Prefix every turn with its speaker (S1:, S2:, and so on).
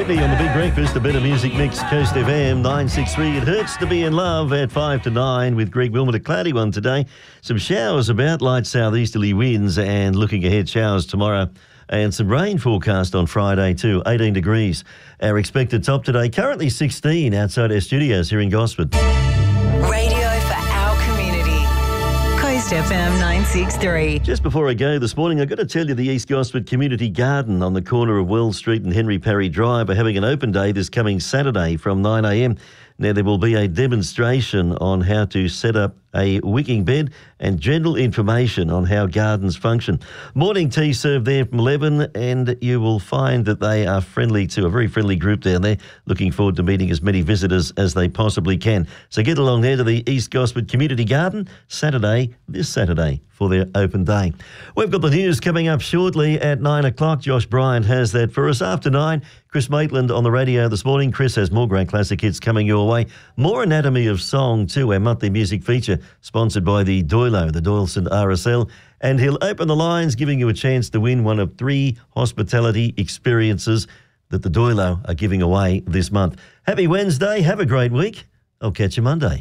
S1: Pitney on the Big Breakfast, a better music mix, Coast FM 963. It hurts to be in love at 5 to 9 with Greg Wilmot. A cloudy one today. Some showers about, light southeasterly winds, and looking ahead, showers tomorrow. And some rain forecast on Friday too, 18 degrees. Our expected top today, currently 16 outside our studios here in Gosford.
S2: Radio for our community. Coast FM 963.
S1: Just before I go this morning, I've got to tell you the East Gosford Community Garden on the corner of Wells Street and Henry Parry Drive are having an open day this coming Saturday from 9 a.m. Now, there will be a demonstration on how to set up a wicking bed and general information on how gardens function. Morning tea served there from 11, and you will find that they are friendly too, a very friendly group down there. Looking forward to meeting as many visitors as they possibly can. So get along there to the East Gosford Community Garden this Saturday for their open day. We've got the news coming up shortly at 9 o'clock. Josh Bryant has that for us. After 9, Chris Maitland on the radio this morning. Chris has more great classic hits coming your way. More Anatomy of Song too, our monthly music feature sponsored by the Doilo, the Doyleson RSL. And he'll open the lines, giving you a chance to win one of 3 hospitality experiences that the Doilo are giving away this month. Happy Wednesday. Have a great week. I'll catch you Monday.